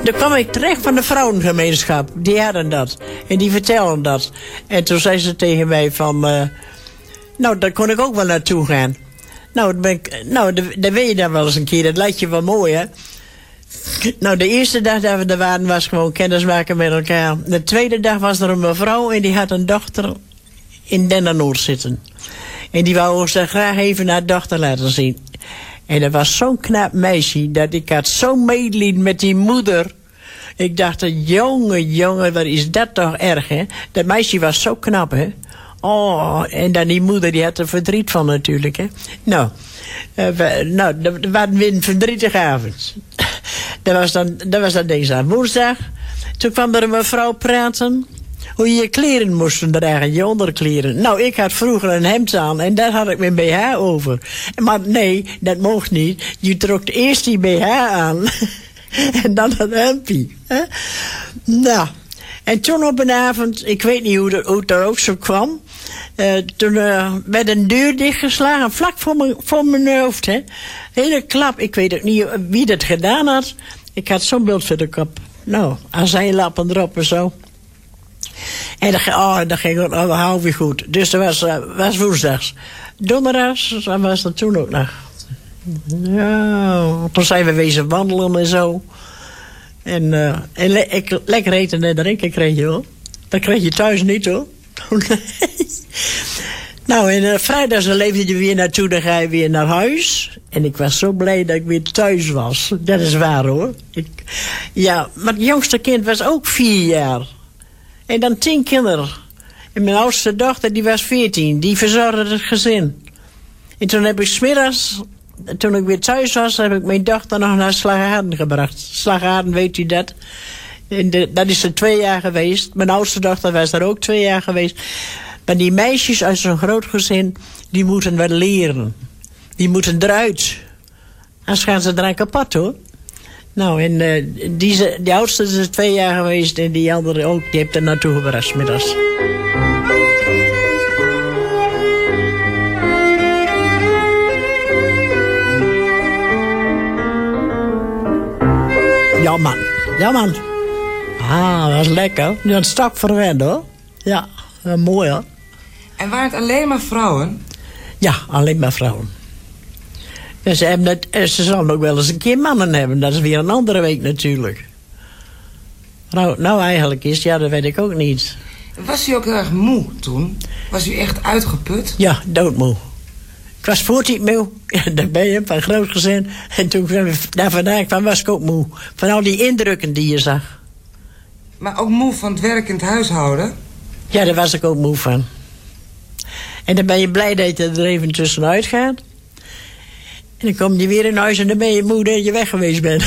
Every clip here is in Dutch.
Dan kwam ik terecht van de vrouwengemeenschap. Die hadden dat. En die vertelden dat. En toen zei ze tegen mij van... nou, daar kon ik ook wel naartoe gaan. Nou, dan weet je dan wel eens een keer. Dat lijkt je wel mooi, hè? Nou, de eerste dag dat we er waren was gewoon kennismaken met elkaar. De tweede dag was er een mevrouw en die had een dochter in Dennenoord zitten. En die wou ze graag even haar dochter laten zien. En dat was zo'n knap meisje dat ik had zo'n medelijden met die moeder. Ik dacht, jongen, wat is dat toch erg, hè? Dat meisje was zo knap, hè? Oh, en dan die moeder, die had er verdriet van natuurlijk, hè? Nou, dat waren weer een verdrietige avond. Dat was dan deze woensdag. Toen kwam er een mevrouw praten... hoe je kleren moest dragen, je onderkleren. Nou, ik had vroeger een hemd aan en daar had ik mijn BH over. Maar nee, dat mocht niet. Je trok eerst die BH aan en dan het hemdje. Nou, en toen op een avond, ik weet niet hoe het er ook zo kwam... toen werd een deur dichtgeslagen, vlak voor mijn hoofd. Hè. Hele klap, ik weet ook niet wie dat gedaan had. Ik had zo'n beeld voor de kop. Nou, azijnlappen erop en zo. En dat ging hou weer goed. Dus dat was woensdags. Donderdags was dat toen ook nog. Ja, toen zijn we wezen wandelen en zo. En lekker eten en drinken kreeg je, hoor. Dat kreeg je thuis niet, hoor. Nou, en vrijdags leefde je weer naartoe, dan ga je weer naar huis. En ik was zo blij dat ik weer thuis was. Dat is waar, hoor. Maar het jongste kind was ook 4 jaar. En dan 10 kinderen. En mijn oudste dochter, die was 14. Die verzorgde het gezin. En toen heb ik 's middags, toen ik weer thuis was, heb ik mijn dochter nog naar Slagaarden gebracht. Slagaarden, weet u dat? En dat is er 2 jaar geweest. Mijn oudste dochter was daar ook 2 jaar geweest. Maar die meisjes uit zo'n groot gezin, die moeten wel leren. Die moeten eruit. Anders gaan ze eraan kapot, hoor. Nou, en die oudste is er 2 jaar geweest en die andere ook, die heeft er naartoe gebracht 's middags. Ja, man. Ah, dat is lekker. Dat stak verwend, hoor. Ja, mooi, hoor. En waren het alleen maar vrouwen? Ja, alleen maar vrouwen. En ze zullen ook wel eens een keer mannen hebben. Dat is weer een andere week natuurlijk. Nou eigenlijk is, ja, dat weet ik ook niet. Was u ook heel erg moe toen? Was u echt uitgeput? Ja, doodmoe. Ik was 14 moe. Ja, daar ben je, van groot gezin. En toen daar vandaan kwam, was ik ook moe. Van al die indrukken die je zag. Maar ook moe van het werk in het huishouden? Ja, daar was ik ook moe van. En dan ben je blij dat je er even tussenuit gaat. En dan kom je weer in huis en dan ben je moe dat je weg geweest bent.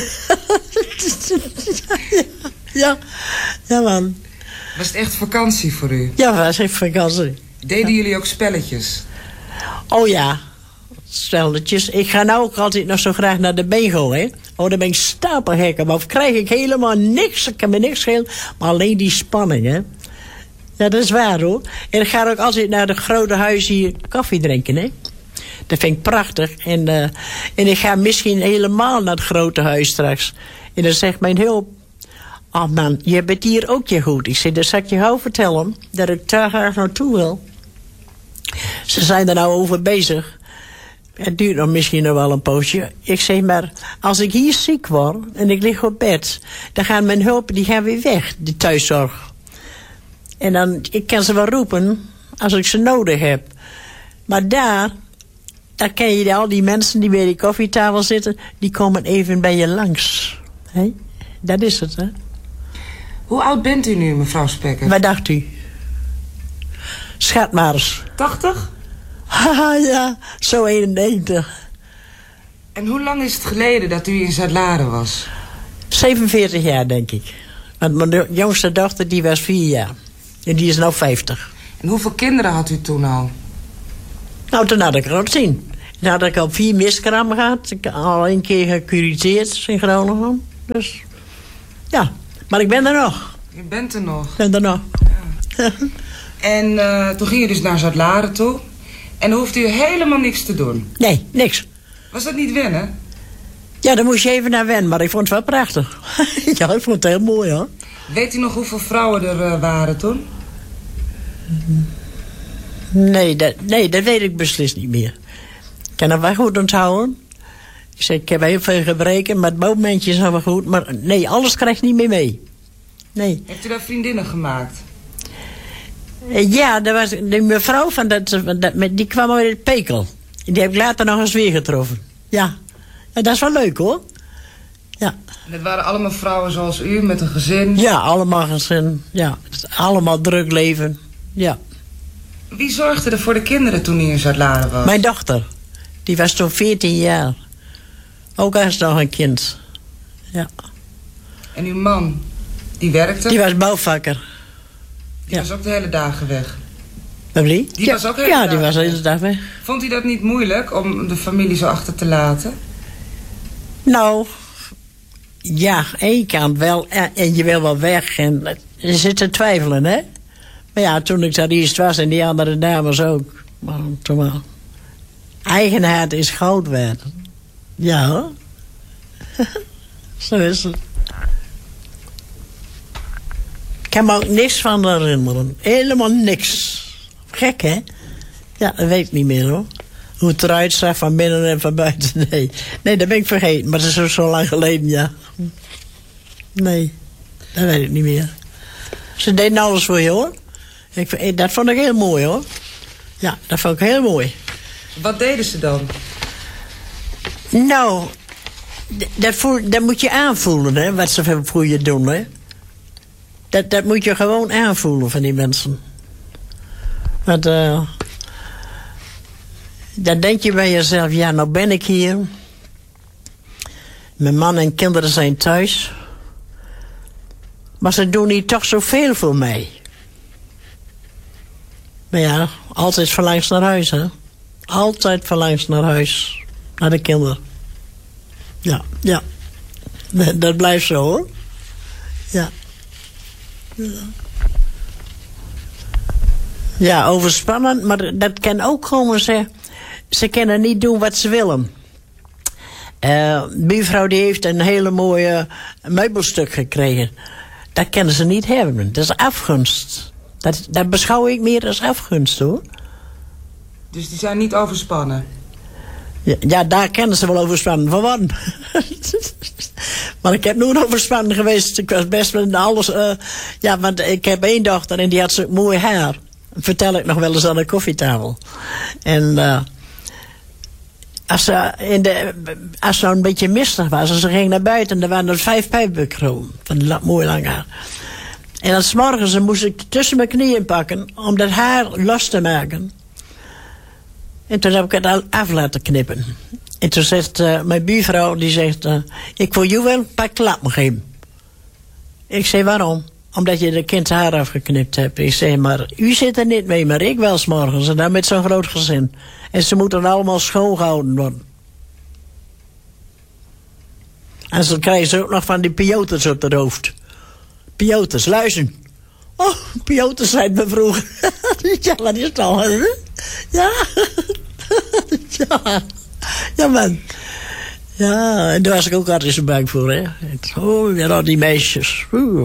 Ja, man. Was het echt vakantie voor u? Ja, het was echt vakantie. Deden jullie ook spelletjes? Oh ja, spelletjes. Ik ga nou ook altijd nog zo graag naar de bingo, hè. Oh, daar ben ik stapelgek. Maar krijg ik helemaal niks. Ik kan me niks schelen. Maar alleen die spanning, hè. Ja, dat is waar, hoor. En ik ga ook altijd naar de grote huis hier koffie drinken, hè. Dat vind ik prachtig. En ik ga misschien helemaal naar het grote huis straks. En dan zegt mijn hulp... Oh man, je bent hier ook je goed. Ik zeg, dat zal ik je gauw vertellen. Dat ik daar graag naartoe wil. Ze zijn er nou over bezig. Het duurt nog misschien nog wel een poosje. Ik zeg maar, als ik hier ziek word en ik lig op bed... dan gaan mijn hulp, die gaan weer weg, de thuiszorg. En dan, ik kan ze wel roepen als ik ze nodig heb. Maar daar ken je al die mensen die bij die koffietafel zitten... die komen even bij je langs. He? Dat is het, hè. Hoe oud bent u nu, mevrouw Spekker? Wat dacht u? Schat maar eens. 80? Haha, ja, zo 91. En hoe lang is het geleden dat u in Zuidlaren was? 47 jaar, denk ik. Want mijn jongste dochter, die was 4 jaar. En die is nou 50. En hoeveel kinderen had u toen al? Nou, toen had ik er ook 10. Toen had ik al 4 miskraam gehad. Ik heb al 1 keer gecuriteerd in Groningen. Dus, ja. Maar ik ben er nog. U bent er nog? Ik ben er nog. Ja. En toen ging je dus naar Zuidlaren toe. En dan hoefde u helemaal niks te doen? Nee, niks. Was dat niet wennen? Ja, daar moest je even naar wennen, maar ik vond het wel prachtig. Ja, ik vond het heel mooi, hoor. Weet u nog hoeveel vrouwen er waren toen? Nee, dat weet ik beslist niet meer. Ik kan dat wel goed onthouden. Ik zeg, ik heb heel veel gebreken, maar het momentje is wel goed. Maar nee, alles krijgt niet meer mee. Nee. Heeft u daar vriendinnen gemaakt? Ja, er was de mevrouw van die kwam uit het Pekel. Die heb ik later nog eens weer getroffen. Ja. En dat is wel leuk, hoor. Ja. En dat waren allemaal vrouwen zoals u, met een gezin? Ja, allemaal gezin. Ja, allemaal druk leven. Ja. Wie zorgde er voor de kinderen toen u in Zuid-Laren was? Mijn dochter. Die was toen 14 jaar. Ook als nog een kind. Ja. En uw man, die werkte? Die was bouwvakker. Die was ook de hele dagen weg? Die was ook de hele ja, dag die was de hele dag weg. Vond u dat niet moeilijk om de familie zo achter te laten? Nou, ja, aan één kant wel. En je wil wel weg. En je zit te twijfelen, hè? Maar ja, toen ik daar eerst was en die andere dames ook. Maar toen wel. Eigenheid is goud waard. Ja, hoor. Zo is het. Ik kan me ook niks van herinneren. Helemaal niks. Gek, hè? Ja, dat weet ik niet meer, hoor. Hoe het eruit zag van binnen en van buiten. Nee, dat ben ik vergeten. Maar dat is zo lang geleden, ja. Nee, dat weet ik niet meer. Ze deden alles voor je, hoor. Dat vond ik heel mooi, hoor. Ja, dat vond ik heel mooi. Wat deden ze dan? Nou, dat moet je aanvoelen, hè, wat ze voor je doen, hè. Dat moet je gewoon aanvoelen van die mensen. Want dan denk je bij jezelf, ja, nou ben ik hier. Mijn man en kinderen zijn thuis. Maar ze doen niet toch zoveel voor mij. Maar ja, altijd verlangs naar huis, hè. Altijd verlangs naar huis. Naar de kinderen. Ja. Dat blijft zo, hoor. Ja. Ja, overspannend, maar dat kan ook gewoon zeggen. Ze kunnen niet doen wat ze willen. De buurvrouw die heeft een hele mooie meubelstuk gekregen. Dat kunnen ze niet hebben. Dat is afgunst. Dat beschouw ik meer als afgunst, hoor. Dus die zijn niet overspannen? Ja, daar kennen ze wel overspannen van wat. Maar ik heb nooit overspannen geweest. Ik was best met alles. Ja, want ik heb één dochter en die had zo'n mooi haar. Dat vertel ik nog wel eens aan de koffietafel. En als ze een beetje mistig was, en ze ging naar buiten, dan waren er 5 pijpbekroon van mooi lang haar. En dan 's morgens moest ik tussen mijn knieën pakken om dat haar los te maken. En toen heb ik het al af laten knippen. En toen zegt mijn buurvrouw, die zegt, ik wil jou wel een paar klappen geven. Ik zei, waarom? Omdat je de kind haar afgeknipt hebt. Ik zei, maar u zit er niet mee, maar ik wel 's morgens. En dan met zo'n groot gezin. En ze moeten allemaal schoongehouden worden. En dan krijgen ze ook nog van die pioters op het hoofd. Pioters, luister. Oh, pioters zijn me vroeger. Ja, wat is het al? Hè? Ja. Ja, man. Ja, en daar was ik ook altijd zo bang voor, hè. Oh, weer al die meisjes.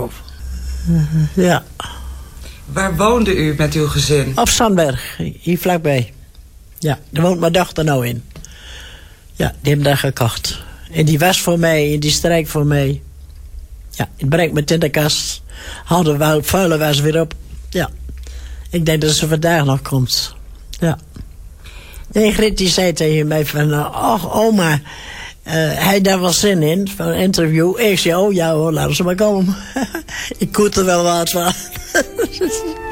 Ja. Waar woonde u met uw gezin? Op Sandberg, hier vlakbij. Ja, daar woont mijn dochter nou in. Ja, die hebben daar gekocht. En die was voor mij, en die strijkt voor mij. Ja, ik breng me in de kast. Haal de vuile was weer op. Ja. Ik denk dat ze vandaag nog komt. Ja. En Grit die zei tegen mij van, oh oma, hij daar wel zin in, van een interview. Ik zei, oh ja hoor, laten ze maar komen. Ik koet er wel wat van.